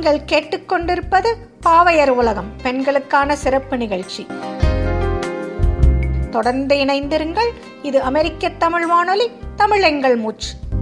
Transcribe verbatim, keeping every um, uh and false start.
நீங்கள் கேட்டுக்கொண்டிருப்பது பாவையர் உலகம் பெண்களுக்கான சிறப்பு நிகழ்ச்சி. தொடர்ந்து இணைந்திருங்கள். இது அமெரிக்க தமிழ் வானொலி, தமிழ் எங்கள் மூச்சு.